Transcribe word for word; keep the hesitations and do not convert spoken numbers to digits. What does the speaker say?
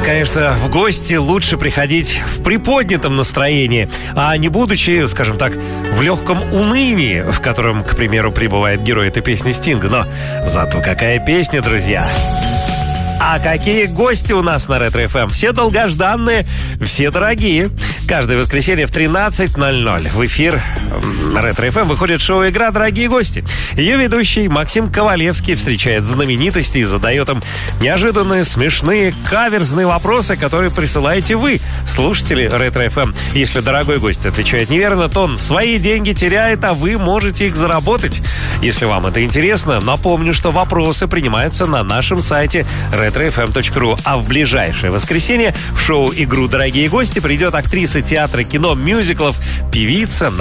Конечно, в гости лучше приходить в приподнятом настроении, а не будучи, скажем так, в легком унынии, в котором, к примеру, пребывает герой этой песни Стинга. Но зато какая песня, друзья! А какие гости у нас на Ретро эф эм? Все долгожданные, все дорогие. Каждое воскресенье в тринадцать ноль ноль в эфир Ретро эф эм выходит шоу «Игра. Дорогие гости». Ее ведущий Максим Ковалевский встречает знаменитостей и задает им неожиданные, смешные, каверзные вопросы, которые присылаете вы, слушатели Ретро эф эм. Если дорогой гость отвечает неверно, то он свои деньги теряет, а вы можете их заработать. Если вам это интересно, напомню, что вопросы принимаются на нашем сайте ретро эф эм точка ру. А в ближайшее воскресенье в шоу «Игру. Дорогие гости» придет актриса театра, кино, мюзиклов, певица,